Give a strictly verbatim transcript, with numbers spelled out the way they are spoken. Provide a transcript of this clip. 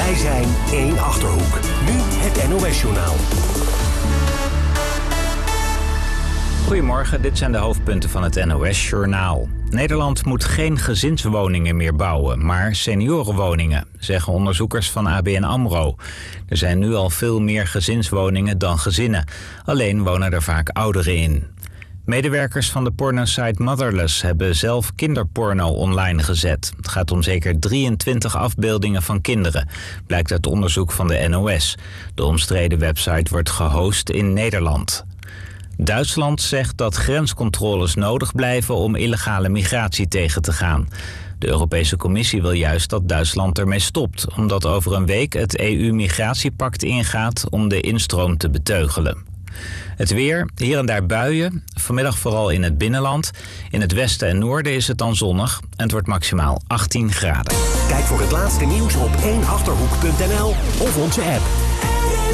Wij zijn één Achterhoek. Nu het N O S-journaal. Goedemorgen, dit zijn de hoofdpunten van het N O S-journaal. Nederland moet geen gezinswoningen meer bouwen, maar seniorenwoningen, zeggen onderzoekers van A B N AMRO. Er zijn nu al veel meer gezinswoningen dan gezinnen. Alleen wonen er vaak ouderen in. Medewerkers van de pornosite Motherless hebben zelf kinderporno online gezet. Het gaat om zeker drieëntwintig afbeeldingen van kinderen, blijkt uit onderzoek van de N O S. De omstreden website wordt gehost in Nederland. Duitsland zegt dat grenscontroles nodig blijven om illegale migratie tegen te gaan. De Europese Commissie wil juist dat Duitsland ermee stopt, omdat over een week het E U-migratiepact ingaat om de instroom te beteugelen. Het weer, hier en daar buien, vanmiddag vooral in het binnenland. In het westen en noorden is het dan zonnig en het wordt maximaal achttien graden. Kijk voor het laatste nieuws op één achterhoek punt n l of onze app.